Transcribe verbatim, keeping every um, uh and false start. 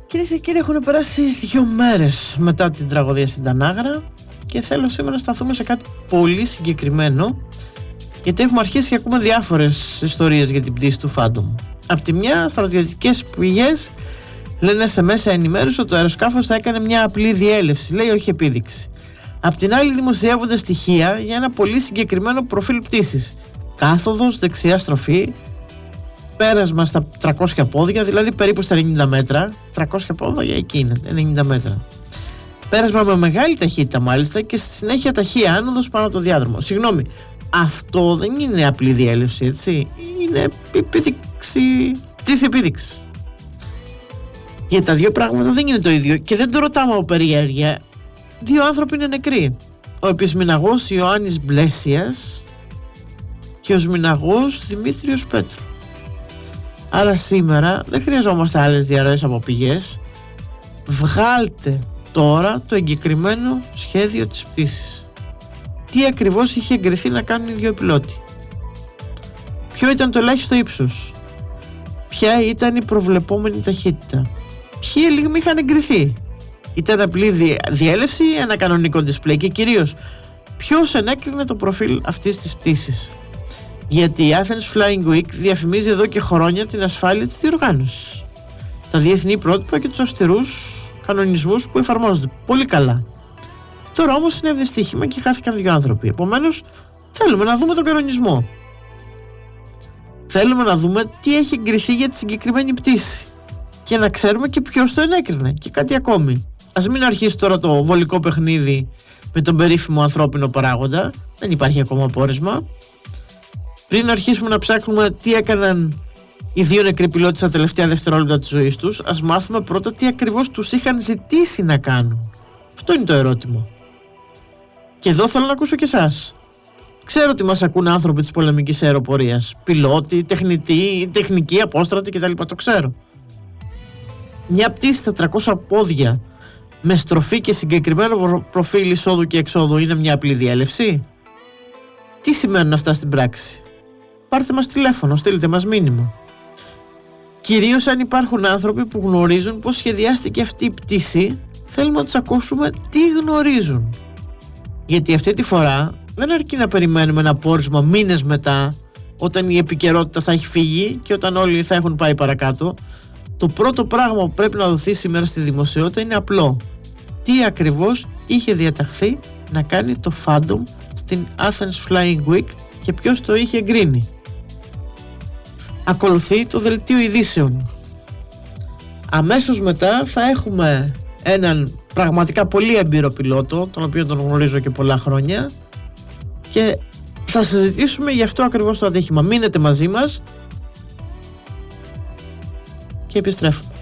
Κυρίες και κύριοι, έχουν περάσει δύο μέρες μετά την τραγωδία στην Τανάγρα και θέλω σήμερα να σταθούμε σε κάτι πολύ συγκεκριμένο, γιατί έχουμε αρχίσει και ακούμε διάφορες ιστορίες για την πτήση του Phantom. Απ' τη μια, στρατιωτικές πηγές λένε σε μέσα ενημέρωση ότι το αεροσκάφος θα έκανε μια απλή διέλευση, λέει, όχι επίδειξη. Απ' την άλλη, δημοσιεύονται στοιχεία για ένα πολύ συγκεκριμένο προφίλ πτήσης. Κάθοδος, δεξιά στροφή, πέρασμα στα τριακόσια πόδια, δηλαδή περίπου στα ενενήντα μέτρα. τριακόσια πόδια εκεί είναι, ενενήντα μέτρα. Πέρασμα με μεγάλη ταχύτητα μάλιστα και στη συνέχεια ταχεία άνοδος πάνω από το διάδρομο. Συγγνώμη, αυτό δεν είναι απλή διέλευση, έτσι. Είναι επίδειξη της επίδειξης. Γιατί τα δύο πράγματα δεν είναι το ίδιο και δεν το ρωτάμε από περιέργεια. Δύο άνθρωποι είναι νεκροί. Ο επισμηναγός Ιωάννης Μπλέσιας και ο σμηναγός Δημήτριος Πέτρου. Άρα σήμερα δεν χρειαζόμαστε άλλες διαρροές από πηγές. Βγάλτε τώρα το εγκεκριμένο σχέδιο της πτήσης. Τι ακριβώς είχε εγκριθεί να κάνουν οι δύο πιλότοι? Ποιο ήταν το ελάχιστο ύψος? Ποια ήταν η προβλεπόμενη ταχύτητα? Ποιοι ελίγμοι είχαν εγκριθεί? Ήταν απλή δι... διέλευση ή ένα κανονικό display? Και κυρίως, ποιος ενέκρινε το προφίλ αυτής της πτήσης? Γιατί η Athens Flying Week διαφημίζει εδώ και χρόνια την ασφάλεια της διοργάνωσης, τα διεθνή πρότυπα και τους αυστηρούς κανονισμούς που εφαρμόζονται. Πολύ καλά. Τώρα όμως συνέβη δυστύχημα και χάθηκαν δύο άνθρωποι. Επομένως, θέλουμε να δούμε τον κανονισμό. Θέλουμε να δούμε τι έχει εγκριθεί για τη συγκεκριμένη πτήση και να ξέρουμε και ποιος το ενέκρινε. Και κάτι ακόμη. Ας μην αρχίσει τώρα το βολικό παιχνίδι με τον περίφημο ανθρώπινο παράγοντα. Δεν υπάρχει ακόμα πόρισμα. Πριν αρχίσουμε να ψάχνουμε τι έκαναν οι δύο νεκροί πιλότοι στα τελευταία δευτερόλεπτα της ζωής τους, ας μάθουμε πρώτα τι ακριβώς τους είχαν ζητήσει να κάνουν. Αυτό είναι το ερώτημα. Και εδώ θέλω να ακούσω και εσάς. Ξέρω ότι μας ακούν άνθρωποι της πολεμικής αεροπορίας, πιλότοι, τεχνητοί, τεχνικοί, απόστρατοι κτλ. Το ξέρω. Μια πτήση στα τριακόσια πόδια με στροφή και συγκεκριμένο προφίλ εισόδου και εξόδου είναι μια απλή διέλευση? Τι σημαίνουν αυτά στην πράξη? Πάρτε μας τηλέφωνο, στείλτε μας μήνυμα. Κυρίως αν υπάρχουν άνθρωποι που γνωρίζουν πώς σχεδιάστηκε αυτή η πτήση, θέλουμε να τους ακούσουμε τι γνωρίζουν. Γιατί αυτή τη φορά δεν αρκεί να περιμένουμε ένα πόρισμα μήνες μετά, όταν η επικαιρότητα θα έχει φύγει και όταν όλοι θα έχουν πάει παρακάτω. Το πρώτο πράγμα που πρέπει να δοθεί σήμερα στη δημοσιότητα είναι απλό. Τι ακριβώς είχε διαταχθεί να κάνει το Phantom στην Athens Flying Week και ποιος το είχε εγκρίνει. Ακολουθεί το δελτίο ειδήσεων. Αμέσως μετά θα έχουμε έναν πραγματικά πολύ έμπειρο πιλότο, τον οποίο τον γνωρίζω και πολλά χρόνια, και θα συζητήσουμε γι' αυτό ακριβώς το ατύχημα. Μείνετε μαζί μας και επιστρέφουμε.